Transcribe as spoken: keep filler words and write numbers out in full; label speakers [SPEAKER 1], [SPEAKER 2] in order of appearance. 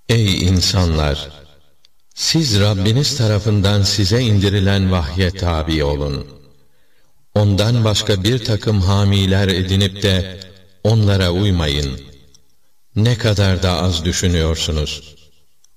[SPEAKER 1] Ey insanlar! Siz Rabbiniz tarafından size indirilen vahye tabi olun. Ondan başka bir takım hamiler edinip de onlara uymayın. Ne kadar da az düşünüyorsunuz.